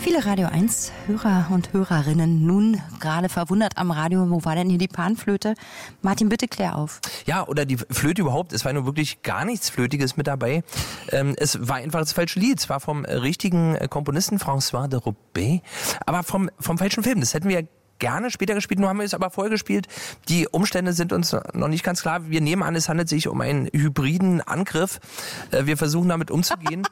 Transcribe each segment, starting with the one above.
Viele Radio 1 Hörer und Hörerinnen nun gerade verwundert am Radio, wo war denn hier die Panflöte? Martin, bitte klär auf. Ja, oder die Flöte überhaupt. Es war nur wirklich gar nichts Flötiges mit dabei. Es war einfach das falsche Lied. Es war vom richtigen Komponisten François de Roubaix, aber vom falschen Film. Das hätten wir gerne später gespielt, nur haben wir es aber vorher gespielt. Die Umstände sind uns noch nicht ganz klar. Wir nehmen an, es handelt sich um einen hybriden Angriff. Wir versuchen damit umzugehen.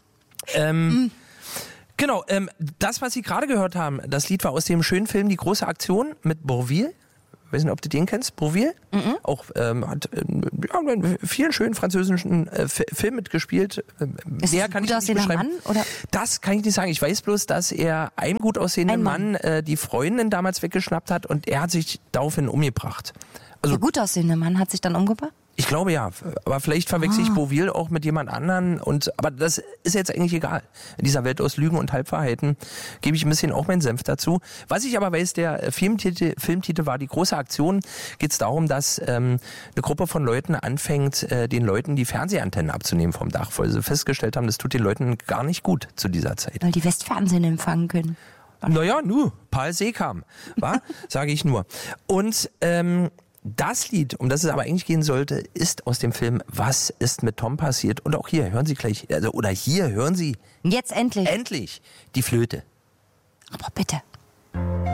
Genau, das, was Sie gerade gehört haben, das Lied war aus dem schönen Film Die große Aktion mit Bourvil. Ich weiß nicht, ob du den kennst, Bourvil. Auch hat in vielen schönen französischen Filmen mitgespielt. Ist Wer es kann ein ich gut nicht aussehender beschreiben? Mann? Oder? Das kann ich nicht sagen. Ich weiß bloß, dass er einem gut aussehenden Mann die Freundin damals weggeschnappt hat und er hat sich daraufhin umgebracht. Also, Der gut aussehende Mann hat sich dann umgebracht? ich glaube ja, aber vielleicht verwechsel ich Bourvil auch mit jemand anderen. Aber das ist jetzt eigentlich egal. In dieser Welt aus Lügen und Halbwahrheiten gebe ich ein bisschen auch meinen Senf dazu. Was ich aber weiß, der Filmtitel war Die große Aktion. Geht es darum, dass eine Gruppe von Leuten anfängt, den Leuten die Fernsehantennen abzunehmen vom Dach, weil sie festgestellt haben, das tut den Leuten gar nicht gut zu dieser Zeit. Weil die Westfernsehen empfangen können. Naja, Paul Seekam, sage ich nur. Und das Lied, um das es aber eigentlich gehen sollte, ist aus dem Film Was ist mit Tom passiert? Und auch hier hören Sie gleich, hier hören Sie Jetzt endlich. endlich die Flöte. Aber bitte.